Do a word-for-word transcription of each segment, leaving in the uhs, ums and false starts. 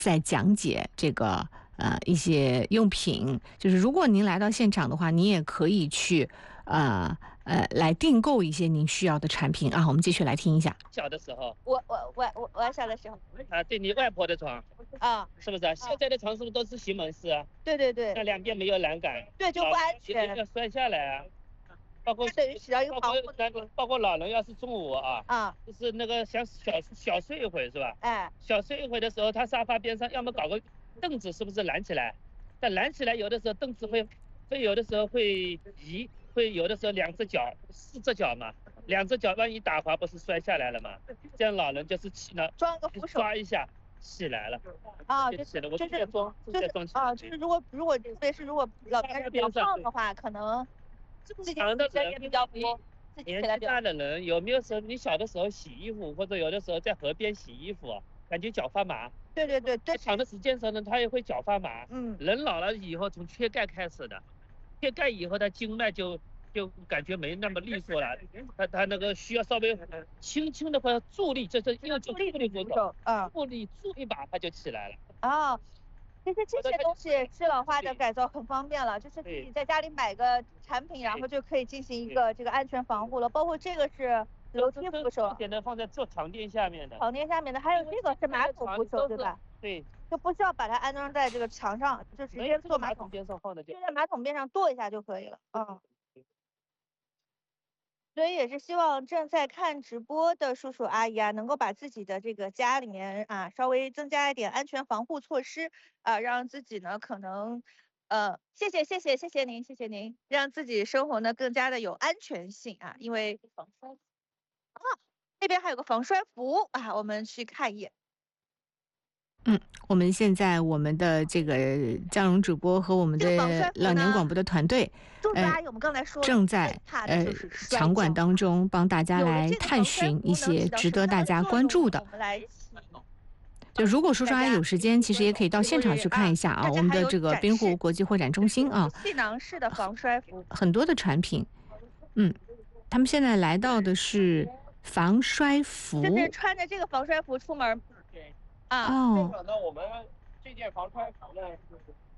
在讲解这个呃一些用品，就是如果您来到现场的话，您也可以去呃呃来订购一些您需要的产品啊。我们继续来听一下。 小的时候， 我我我我我小的时候啊，对你外婆的床啊， 是不是啊？现在的床是不是都是席梦式啊？ 对对对那两边没有栏杆， 对，就不安老人要全。 摔下来啊。包括它等于起到一个包括防护的那包括老人要是中午啊， 啊， 就是那个想小小睡一会是吧？ 哎， 小睡一会的时候，他沙发边上要么搞个凳子，是不是拦起来？但拦起来有的时候凳子会会有的时候会移，会有的时候两只脚四只脚嘛，两只脚万一打滑不是摔下来了嘛？这样老人就是起了装个扶手抓一下起来了啊，就就起来了。我就是在装就是在装起来啊，就是如果如果特别是如果老年人比较胖的话，可能自己常的时间也比较多，自己年起来比较纪大的人有没有时候你小的时候洗衣服，或者有的时候在河边洗衣服，感觉脚发麻？ 对对对对， 长的时间长呢，他也会脚发麻。 嗯， 人老了以后，从缺钙开始的，缺钙以后，他经脉就就感觉没那么利索了，他他那个需要稍微轻轻的或者助力，就是因为助力扶手， 扶手啊助力助一把，他就起来了。 啊。其实这些东西适老化的改造很方便了，就是自己在家里买个产品，然后就可以进行一个这个安全防护了。包括这个是楼梯扶手， 简单放在坐床垫下面的， 床垫下面的，还有这个是马桶扶手，对吧？ 对， 就不需要把它安装在这个墙上，就直接坐马桶边上放的就就在马桶边上跺一下就可以了。嗯。所以也是希望正在看直播的叔叔阿姨啊，能够把自己的这个家里面啊，稍微增加一点安全防护措施啊，让自己呢可能，呃，谢谢谢谢谢谢您谢谢您，让自己生活呢更加的有安全性啊，因为防摔啊，那边还有个防摔服啊，我们去看一眼。 嗯，我们现在我们的这个江荣主播和我们的老年广播的团队， 呃，我们刚才说正在呃场馆当中帮大家来探寻一些值得大家关注的。 我们来， 就如果叔叔阿姨有时间，其实也可以到现场去看一下啊，我们的这个滨湖国际会展中心啊， 气囊式的防摔服， 很多的产品，嗯，他们现在来到的是防摔服， 就是穿着这个防摔服出门。啊， 哦， 这个呢，我们这件防摔服呢是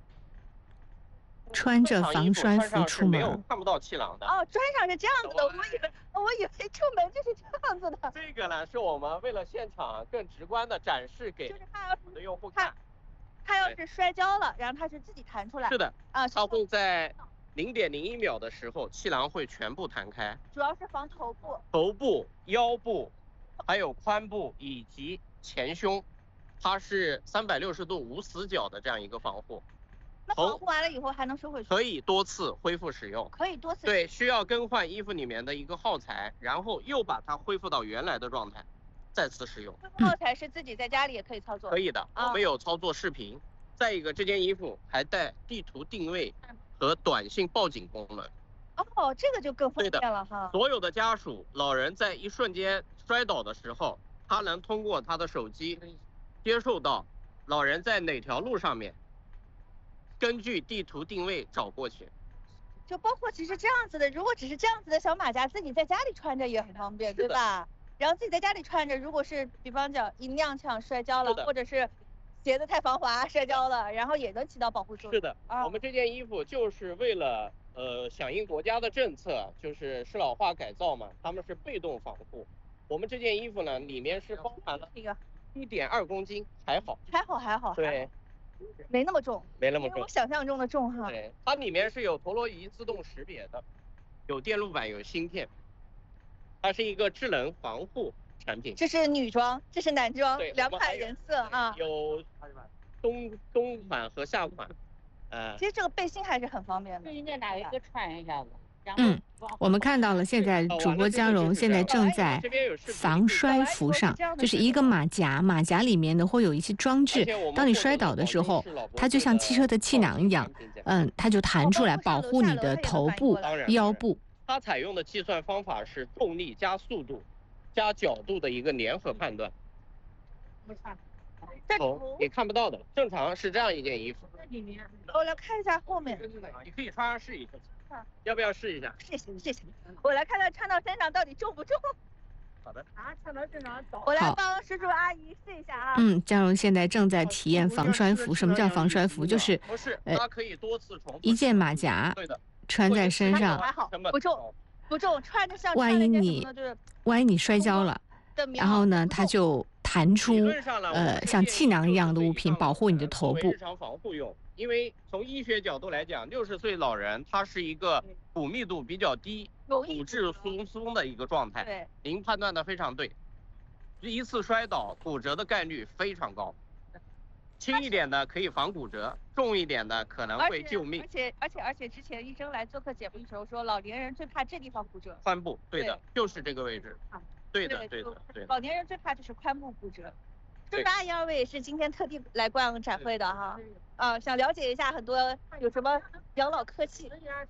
穿着防摔服出门， 没有看不到气囊的。 哦，穿上是这样子的，我以为我以为出门就是这样子的。 这个呢，是我们为了现场更直观的展示给就是他要我们的用户看。 他要是摔跤了，然后他是自己弹出来。 是的， 啊， 它会在零点零一秒的时候，气囊会全部弹开。 主要是防头部、 头部、腰部，还有髋部以及前胸。它是三百六十度无死角的这样一个防护， 那防护完了以后还能收回去？ 可以多次恢复使用， 可以多次。 对，需要更换衣服里面的一个耗材，然后又把它恢复到原来的状态，再次使用。 恢复耗材是自己在家里也可以操作？ 可以的，我们有操作视频。再一个，这件衣服还带地图定位和短信报警功能。 哦，这个就更方便了哈。 所有的家属、老人在一瞬间摔倒的时候，他能通过他的手机接受到老人在哪条路上面，根据地图定位找过去。 就包括其实这样子的，如果只是这样子的小马甲，自己在家里穿着也很方便，对吧？然后自己在家里穿着，如果是比方讲一踉跄摔跤了，或者是鞋子太防滑摔跤了，然后也能起到保护作用。 是的，啊、我们这件衣服就是为了呃响应国家的政策，就是适老化改造嘛，他们是被动防护。我们这件衣服呢，里面是包含了这个。 一点二公斤，还好， 还好，还好， 对， 没那么重， 没那么重， 我想象中的重哈。 对，它里面是有陀螺仪自动识别的，有电路板，有芯片，它是一个智能防护产品。 这是女装，这是男装，两款颜色啊。 有冬冬款和夏款，呃， 其实这个背心还是很方便的。 应该哪一个穿一下子？ 嗯，我们看到了，现在主播江荣现在正在防摔服上，就是一个马甲，马甲里面呢会有一些装置，当你摔倒的时候，它就像汽车的气囊一样，嗯，它就弹出来保护你的头部、腰部。 它采用的计算方法是重力加速度加角度的一个联合判断。头也看不到的，正常是这样一件衣服。 我来看一下后面， 你可以穿上试一下。要不要试一下？ 谢谢谢谢，我来看看穿到身上到底重不重。 好的。 我来帮叔叔阿姨试一下啊。 嗯，江荣现在正在体验防摔服。什么叫防摔服？就是呃，它可以多次重复一件马甲， 对的， 穿在身上， 还好，不重，不重，穿着像万一你万一你摔跤了，然后呢，它就弹出呃像气囊一样的物品，保护你的头部。 日常防护用，因为从医学角度来讲，六十岁老人他是一个骨密度比较低、骨质疏松的一个状态。 对， 您判断的非常对。一次摔倒骨折的概率非常高，轻一点的可以防骨折，重一点的可能会救命。 而且而且而且之前医生来做客节目的时候说，老年人最怕这地方骨折。 髋部，对的，就是这个位置。对的，对的，对的。 老年人最怕就是髋部骨折。叔叔阿姨二位也是今天特地来逛展会的哈，啊，想了解一下很多有什么养老科技。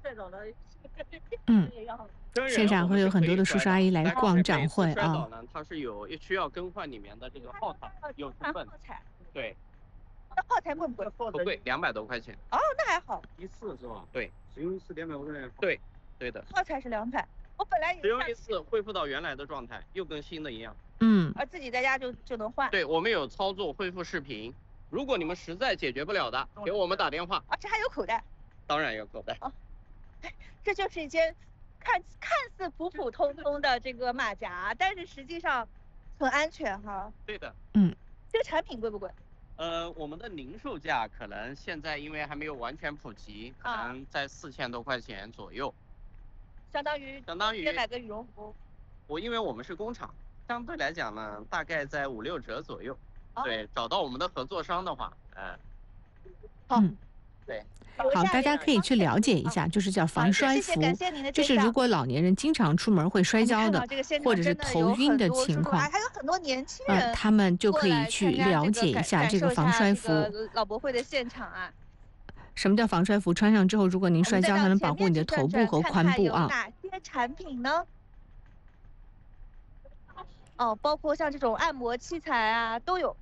嗯，现场会有很多的叔叔阿姨来逛展会啊。 摔倒呢，它是有需要更换里面的这个耗材，有成分。对。 那耗材贵不贵？ 不贵，两百多块钱。 哦，那还好。 一次是吧？对，使用一次两百块钱。对，对的。 耗材是两百，我本来使用一次恢复到原来的状态，又跟新的一样。 嗯。 而自己在家就就能换。 对，我们有操作恢复视频。如果你们实在解决不了的，给我们打电话。 啊，这还有口袋？ 当然有口袋。 哦，这就是一件看看似普普通通的这个马甲，但是实际上很安全哈。 对的。 嗯。 这个产品贵不贵？ 呃，我们的零售价可能现在因为还没有完全普及，可能在四千多块钱左右。 相当于相当于买个羽绒服。 我因为我们是工厂，相对来讲呢，大概在五六折左右。哦、对，找到我们的合作商的话，呃， 好， 对。 好，大家可以去了解一下，就是叫防摔服，就是如果老年人经常出门会摔跤的，或者是头晕的情况， 还有很多年轻人， 呃，他们就可以去了解一下这个防摔服。 老博会的现场啊， 什么叫防摔服？穿上之后，如果您摔跤，它能保护你的头部和髋部啊。 哪些产品呢？哦，包括像这种按摩器材啊，都有。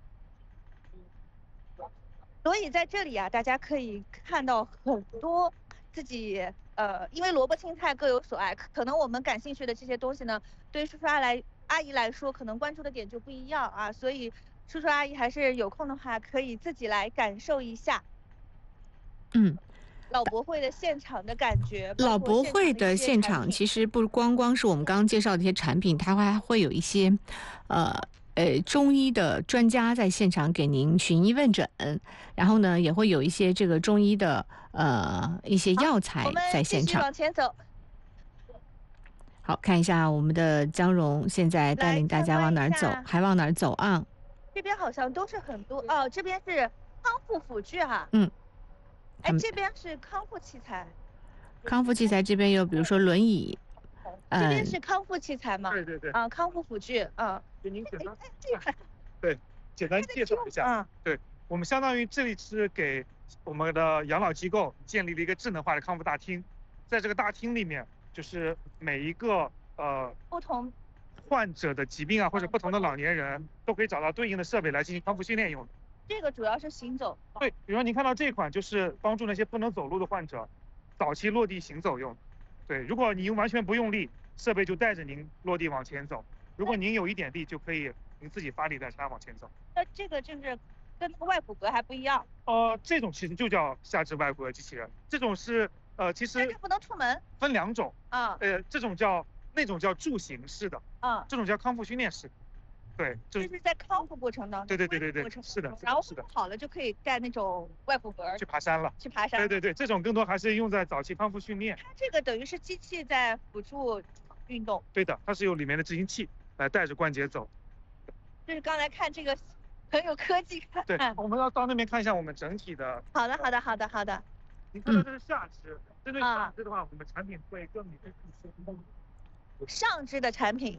所以在这里啊，大家可以看到很多自己呃，因为萝卜青菜各有所爱，可能我们感兴趣的这些东西呢，对于叔叔阿来阿姨来说，可能关注的点就不一样啊。所以叔叔阿姨还是有空的话，可以自己来感受一下。 嗯。 老博会的现场的感觉。 老博会的现场其实不光光是我们刚刚介绍的一些产品，它还会有一些，呃。呃，中医的专家在现场给您询医问诊，然后呢，也会有一些这个中医的呃一些药材在现场。 往前走。 好，看一下我们的江荣现在带领大家往哪儿走，还往哪儿走啊？ 这边好像都是很多哦，这边是康复辅具哈。 嗯。 哎，这边是康复器材。 康复器材这边有，比如说轮椅。 这边是康复器材吗？ 对对对。 啊，康复辅具，啊。 给您简单。对，简单介绍一下。 啊。 对，我们相当于这里是给我们的养老机构建立了一个智能化的康复大厅，在这个大厅里面，就是每一个呃不同患者的疾病啊，或者不同的老年人都可以找到对应的设备来进行康复训练用的。 这个主要是行走。 对，比如说您看到这款就是帮助那些不能走路的患者早期落地行走用。对，如果您完全不用力，设备就带着您落地往前走；如果您有一点力，就可以您自己发力带它往前走。 那这个就是跟那个外骨骼还不一样。 呃，这种其实就叫下肢外骨骼机器人，这种是呃其实但是不能出门。 分两种啊， 呃这种叫那种叫助行式的， 啊， 这种叫康复训练式。对， 就是就是在康复过程当中。 对对对对对，是的， 然后复好了就可以带那种外骨骼去爬山了。 去爬山。 对对对，这种更多还是用在早期康复训练。 它这个等于是机器在辅助运动。 对的，它是由里面的执行器来带着关节走。 就是刚才看这个很有科技感。 对，我们要到那边看一下我们整体的。 好的好的好的好的。 您看到这是下肢，针对下肢的话，我们产品会更明确一些。 上肢的产品。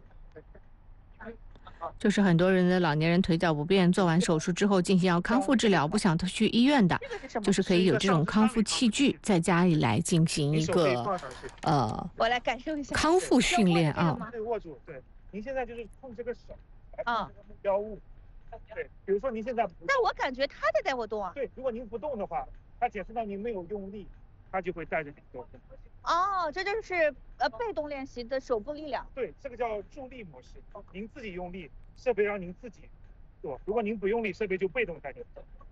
就是很多人的老年人腿脚不便，做完手术之后进行要康复治疗，不想去医院的，就是可以有这种康复器具，在家里来进行一个呃， 我来感受一下康复训练啊。 对，握住，对，您现在就是控这个手， 啊， 目标物，对，比如说您现在不， 但我感觉他在带我动啊。 对，如果您不动的话，它检测到您没有用力， 它就会带着你走。 哦，这就是呃被动练习的手部力量。 对，这个叫助力模式，您自己用力，设备让您自己做。如果您不用力，设备就被动带着走。